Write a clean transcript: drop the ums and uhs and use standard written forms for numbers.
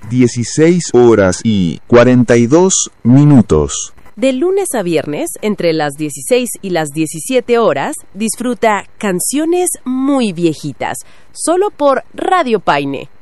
16 horas y 42 minutos. De lunes a viernes, entre las 16 y las 17 horas, disfruta Canciones Muy Viejitas, solo por Radio Paine.